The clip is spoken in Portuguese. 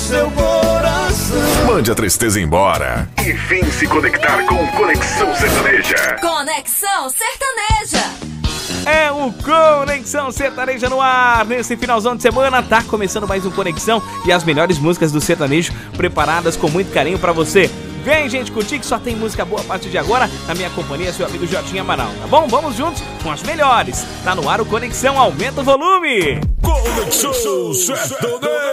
seu coração. Mande a tristeza embora e vem se conectar com Conexão Sertaneja. Conexão Sertaneja. É o Conexão Sertaneja no ar. Nesse finalzão de semana tá começando mais um Conexão e as melhores músicas do sertanejo preparadas com muito carinho pra você. Vem, gente, curtir que só tem música boa a partir de agora. Na minha companhia, seu amigo Jotinha Amaral, tá bom? Vamos juntos com as melhores. Tá no ar o Conexão, aumenta o volume. Conexão Sertaneja.